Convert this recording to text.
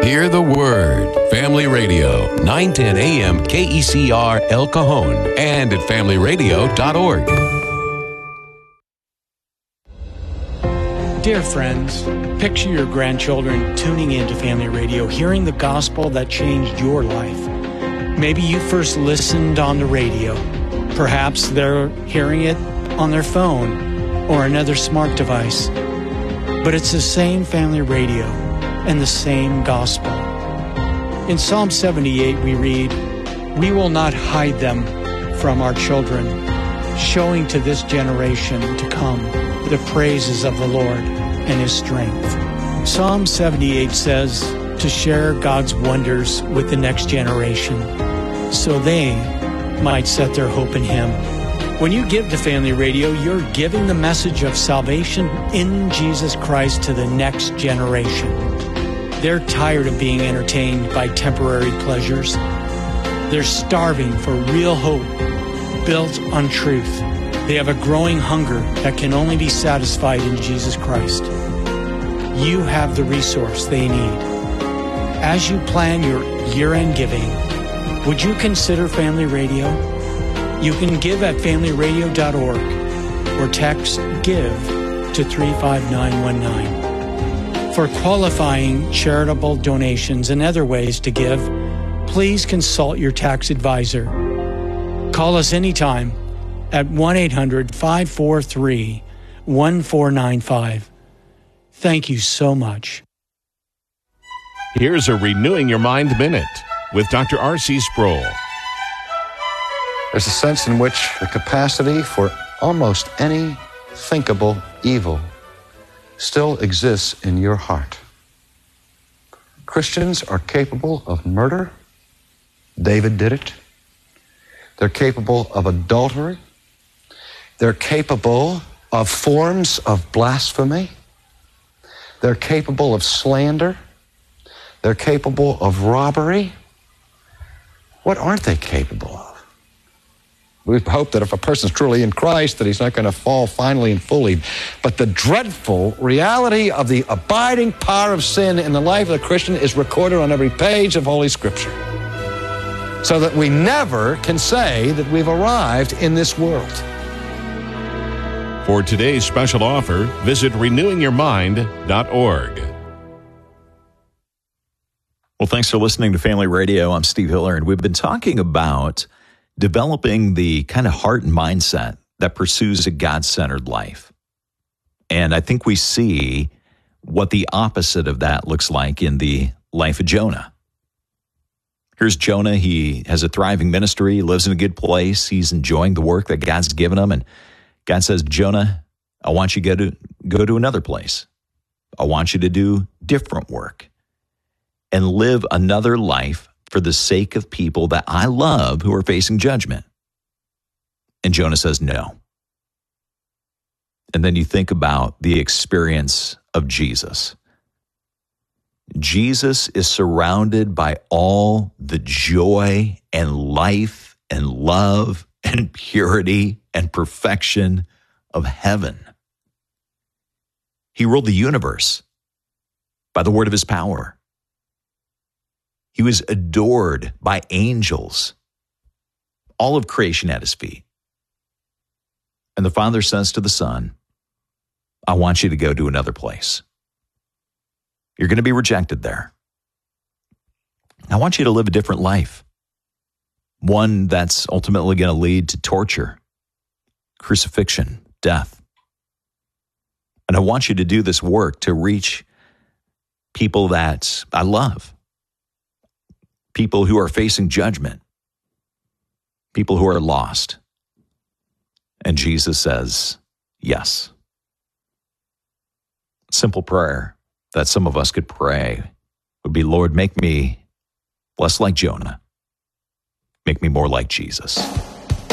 Hear the Word. Family Radio, 910 AM KECR El Cajon and at familyradio.org. Dear friends, picture your grandchildren tuning into Family Radio, hearing the gospel that changed your life. Maybe you first listened on the radio. Perhaps they're hearing it on their phone or another smart device. But it's the same Family Radio and the same gospel. In Psalm 78 we read, "We will not hide them from our children, showing to this generation to come the praises of the Lord and His strength." Psalm 78 says to share God's wonders with the next generation so they might set their hope in Him. When you give to Family Radio, you're giving the message of salvation in Jesus Christ to the next generation. They're tired of being entertained by temporary pleasures. They're starving for real hope built on truth. They have a growing hunger that can only be satisfied in Jesus Christ. You have the resource they need. As you plan your year-end giving, would you consider Family Radio? You can give at familyradio.org or text GIVE to 35919. For qualifying charitable donations and other ways to give, please consult your tax advisor. Call us anytime at 1-800-543-1495. Thank you so much. Here's a Renewing Your Mind Minute with Dr. R.C. Sproul. There's a sense in which the capacity for almost any thinkable evil still exists in your heart. Christians are capable of murder. David did it. They're capable of adultery. They're capable of forms of blasphemy. They're capable of slander. They're capable of robbery. What aren't they capable of? We hope that if a person's truly in Christ, that he's not going to fall finally and fully. But the dreadful reality of the abiding power of sin in the life of the Christian is recorded on every page of Holy Scripture. So that we never can say that we've arrived in this world. For today's special offer, visit renewingyourmind.org. Well, thanks for listening to Family Radio. I'm Steve Hiller, and we've been talking about developing the kind of heart and mindset that pursues a God-centered life. And I think we see what the opposite of that looks like in the life of Jonah. Here's Jonah. He has a thriving ministry. He lives in a good place. He's enjoying the work that God's given him. And God says, Jonah, I want you to go to another place. I want you to do different work and live another life for the sake of people that I love who are facing judgment. And Jonah says no. And then you think about the experience of Jesus. Jesus is surrounded by all the joy and life and love and purity and perfection of heaven. He ruled the universe by the word of his power. He was adored by angels, all of creation at his feet. And the Father says to the Son, I want you to go to another place. You're going to be rejected there. I want you to live a different life, one that's ultimately going to lead to torture, crucifixion, death. And I want you to do this work to reach people that I love, people who are facing judgment, people who are lost. And Jesus says, yes. Simple prayer that some of us could pray would be, Lord, make me less like Jonah. Make me more like Jesus.